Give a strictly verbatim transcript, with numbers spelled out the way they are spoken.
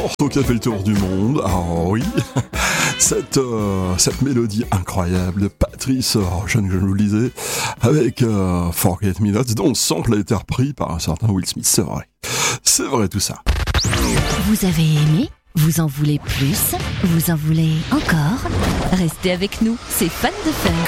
morceau qui a fait le tour du monde. Ah oui, cette, euh, cette mélodie incroyable de Patrice, oh, je, je vous le disais, avec euh, Forget Me Not, dont le sample a été repris par un certain Will Smith. C'est vrai, c'est vrai tout ça. Vous avez aimé ? Vous en voulez plus ? Vous en voulez encore ? Restez avec nous, c'est Fan de Fun.